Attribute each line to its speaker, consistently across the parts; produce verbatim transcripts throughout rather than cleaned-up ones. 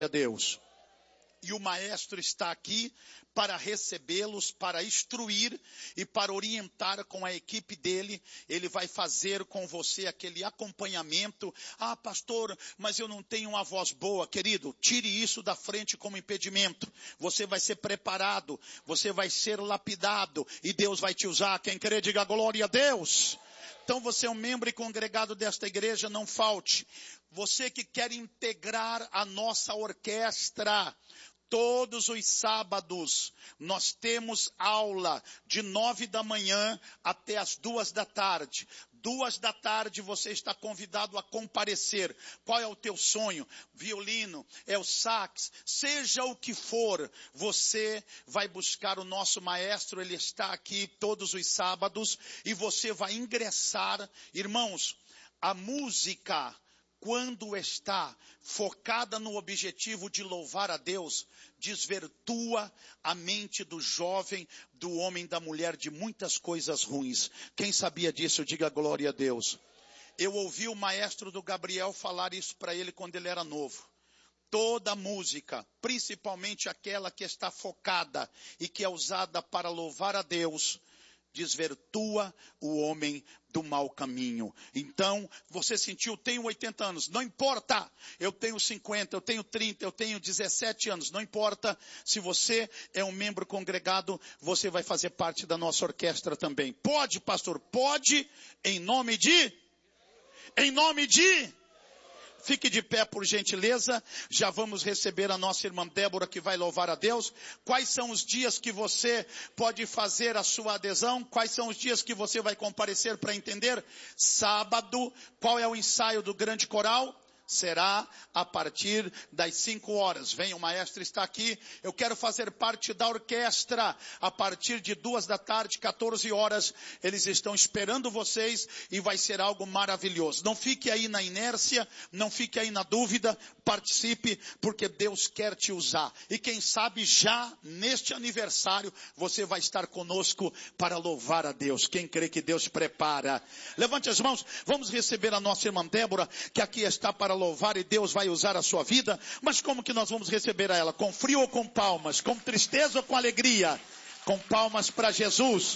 Speaker 1: a Deus. E o maestro está aqui para recebê-los, para instruir e para orientar com a equipe dele. Ele vai fazer com você aquele acompanhamento. Ah, pastor, mas eu não tenho uma voz boa. Querido, tire isso da frente como impedimento. Você vai ser preparado, você vai ser lapidado e Deus vai te usar. Quem crê, diga glória a Deus. Então você é um membro e congregado desta igreja, não falte. Você que quer integrar a nossa orquestra, todos os sábados nós temos aula de nove da manhã até as duas da tarde. Duas da tarde você está convidado a comparecer. Qual é o teu sonho? Violino, é o sax, seja o que for, você vai buscar o nosso maestro, ele está aqui todos os sábados e você vai ingressar. Irmãos, a música, quando está focada no objetivo de louvar a Deus, desvirtua a mente do jovem, do homem, da mulher, de muitas coisas ruins. Quem sabia disso, diga glória a Deus. Eu ouvi o maestro do Gabriel falar isso para ele quando ele era novo. Toda música, principalmente aquela que está focada e que é usada para louvar a Deus, desvirtua o homem do mau caminho. Então, você sentiu, tenho oitenta anos, não importa, eu tenho cinquenta, eu tenho trinta, eu tenho dezessete anos, não importa, se você é um membro congregado, você vai fazer parte da nossa orquestra também. Pode, pastor, pode, em nome de, em nome de, fique de pé por gentileza, já vamos receber a nossa irmã Débora que vai louvar a Deus. Quais são os dias que você pode fazer a sua adesão? Quais são os dias que você vai comparecer para entender? Sábado, qual é o ensaio do grande coral? Será a partir das cinco horas. Vem, o maestro está aqui. Eu quero fazer parte da orquestra. A partir de duas da tarde, quatorze horas, eles estão esperando vocês e vai ser algo maravilhoso. Não fique aí na inércia, não fique aí na dúvida. Participe, porque Deus quer te usar. E quem sabe já neste aniversário, você vai estar conosco para louvar a Deus. Quem crê que Deus prepara? Levante as mãos. Vamos receber a nossa irmã Débora, que aqui está para louvar e Deus vai usar a sua vida. Mas como que nós vamos receber a ela? Com frio ou com palmas? Com tristeza ou com alegria? Com palmas para Jesus.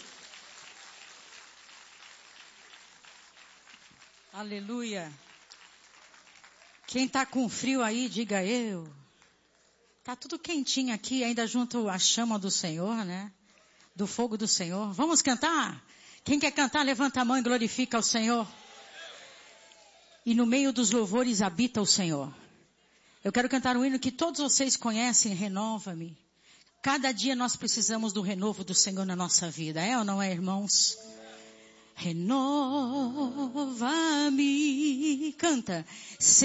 Speaker 2: Aleluia. Quem está com frio aí, diga eu. Tá tudo quentinho aqui, ainda junto à chama do Senhor, né? Do fogo do Senhor. Vamos cantar? Quem quer cantar, levanta a mão e glorifica o Senhor. E no meio dos louvores habita o Senhor. Eu quero cantar um hino que todos vocês conhecem, Renova-me. Cada dia nós precisamos do renovo do Senhor na nossa vida. É ou não é, irmãos? Renova-me. Canta.